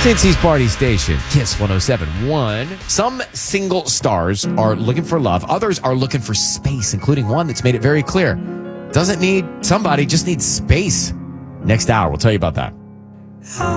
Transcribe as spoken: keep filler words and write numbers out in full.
Cincy's Party Station, Kiss one oh seven point one. Some single stars are looking for love. Others are looking for space, including one that's made it very clear. Doesn't need somebody, just needs space. Next hour, we'll tell you about that.